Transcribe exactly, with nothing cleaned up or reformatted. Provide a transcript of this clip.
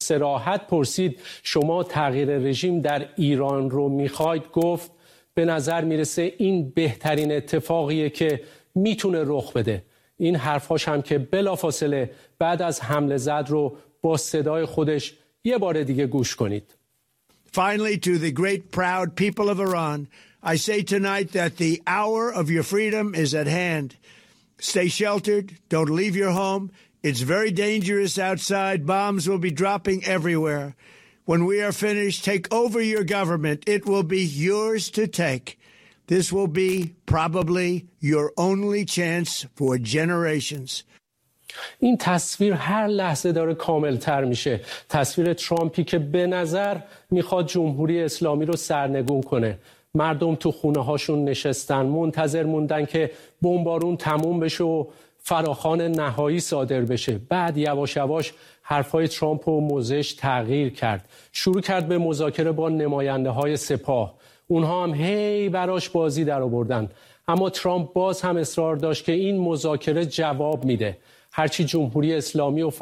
صراحت پرسید شما تغییر رژیم در ایران رو میخواید، گفت به نظر میرسه این بهترین اتفاقیه که میتونه رخ بده. این حرفاش هم که بلافاصله بعد از حمله زد رو با صدای خودش یه بار دیگه گوش کنید. Finally, to the great proud people of Iran, I say tonight that the hour of your freedom is at hand. Stay sheltered. Don't leave your home. It's very dangerous outside. Bombs will be dropping everywhere. When we are finished, take over your government. It will be yours to take. This will be probably your only chance for generations. این تصویر هر لحظه داره کاملتر میشه. تصویر ترامپی که به نظر میخواد جمهوری اسلامی رو سرنگون کنه. مردم تو خونه هاشون نشستن، منتظر موندن که بمبارون تموم بشه و فراخوان نهایی صادر بشه. بعد یواش یواش حرفای ترامپ و موضعش تغییر کرد. شروع کرد به مذاکره با نماینده های سپاه. اونها هم هی براش بازی در آوردن. اما ترامپ باز هم اصرار داشت که این مذاکره جواب میده. هرچی جمهوری اسلامی و